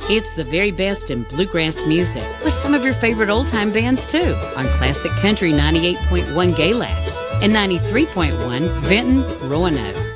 It's the very best in bluegrass music with some of your favorite old-time bands too on Classic Country 98.1 Galax and 93.1 Benton, Roanoke.